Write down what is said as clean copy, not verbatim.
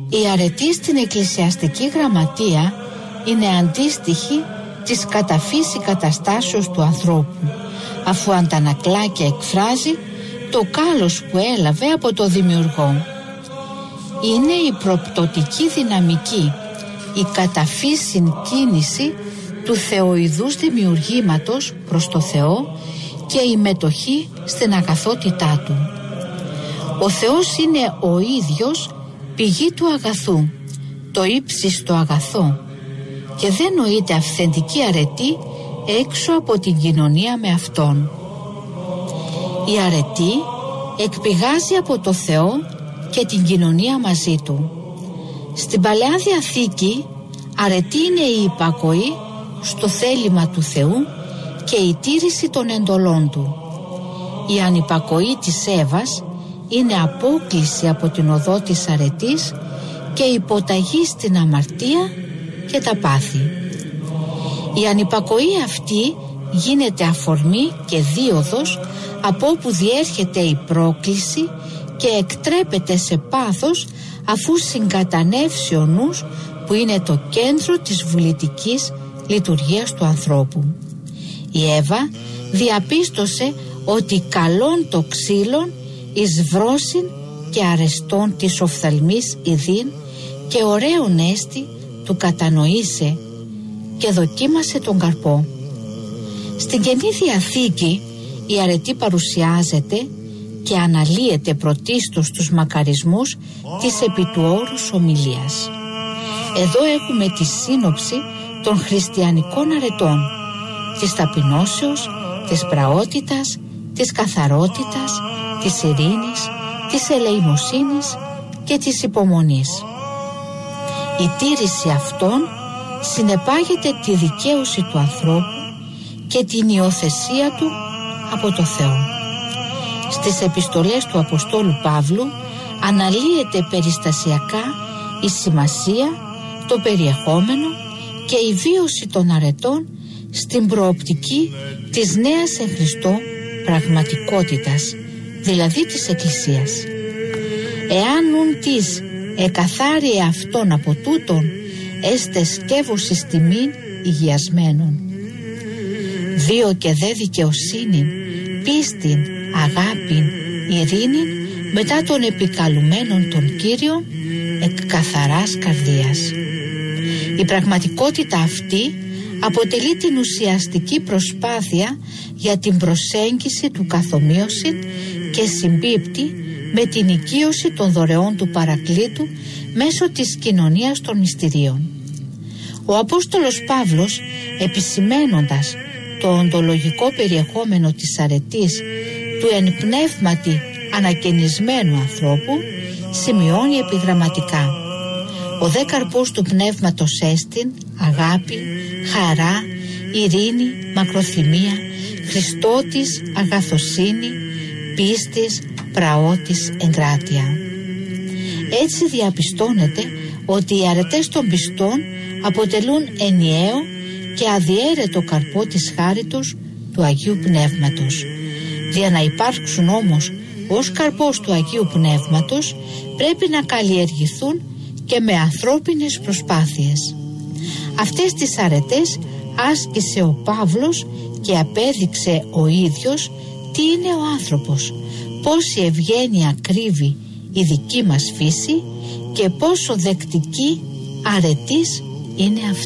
Η αρετή στην εκκλησιαστική γραμματεία είναι αντίστοιχη της κατά φύση καταστάσεως του ανθρώπου, αφού αντανακλά και εκφράζει το κάλος που έλαβε από το Δημιουργό. Είναι η προπτωτική δυναμική, η κατά φύσιν κίνηση του θεοειδούς δημιουργήματος προς το Θεό και η μετοχή στην αγαθότητά Του. Ο Θεός είναι ο ίδιος πηγή του αγαθού, το ύψιστο αγαθό, και δεν νοείται αυθεντική αρετή έξω από την κοινωνία με Αυτόν. Η αρετή εκπηγάζει από το Θεό και την κοινωνία μαζί Του. Στην Παλαιά Διαθήκη αρετή είναι η υπακοή στο θέλημα του Θεού και η τήρηση των εντολών Του. Η ανυπακοή της Εύας είναι απόκλιση από την οδό της αρετής και υποταγή στην αμαρτία και τα πάθη. Η ανυπακοή αυτή γίνεται αφορμή και δίωδος από όπου διέρχεται η πρόκληση και εκτρέπεται σε πάθος αφού συγκατανεύσει ο νους που είναι το κέντρο της βουλητικής λειτουργίας του ανθρώπου. Η Εύα διαπίστωσε ότι καλόν το ξύλον εις βρόσιν και αρεστών της οφθαλμής ειδήν και ωραίον έστι του κατανοήσε και δοκίμασε τον καρπό. Στην Καινή Διαθήκη η αρετή παρουσιάζεται και αναλύεται πρωτίστως στους μακαρισμούς της επί του όρους ομιλίας. Εδώ έχουμε τη σύνοψη των χριστιανικών αρετών, της ταπεινώσεως, της πραότητας, της καθαρότητας, της ειρήνης, της ελεημοσύνης και της υπομονής. Η τήρηση αυτών συνεπάγεται τη δικαίωση του ανθρώπου και την υιοθεσία του από το Θεό. Στις επιστολές του Αποστόλου Παύλου αναλύεται περιστασιακά η σημασία, το περιεχόμενο και η βίωση των αρετών στην προοπτική της νέας εν Χριστώ πραγματικότητας, δηλαδή της Εκκλησίας. Εάν ουν της εκαθάριε αυτόν από τούτον, έστε σκεύωσης τιμήν υγιασμένων. Βίο και δε δικαιοσύνην, πίστην, αγάπην, ειρήνην, μετά των επικαλουμένων των Κύριων, εκ καθαράς καρδίας. Η πραγματικότητα αυτή αποτελεί την ουσιαστική προσπάθεια για την προσέγγιση του καθομοίωση και συμπίπτει με την οικείωση των δωρεών του Παρακλήτου μέσω της κοινωνίας των μυστηρίων. Ο Απόστολος Παύλος, επισημαίνοντας το οντολογικό περιεχόμενο της αρετής του εν πνεύματι ανακαινισμένου ανθρώπου, σημειώνει επιγραμματικά: ο δε καρπός του πνεύματος έστιν αγάπη, χαρά, ειρήνη, μακροθυμία, Χριστότης, αγαθοσύνη, πίστης, πραότης, εγκράτεια. Έτσι διαπιστώνεται ότι οι αρετές των πιστών αποτελούν ενιαίο και αδιέρετο καρπό της χάριτος του Αγίου Πνεύματος. Για να υπάρξουν όμως ως καρπός του Αγίου Πνεύματος πρέπει να καλλιεργηθούν και με ανθρώπινες προσπάθειες. Αυτές τις αρετές άσκησε ο Παύλος και απέδειξε ο ίδιος τι είναι ο άνθρωπος, πόση ευγένεια κρύβει η δική μας φύση και πόσο δεκτική αρετής είναι αυτή.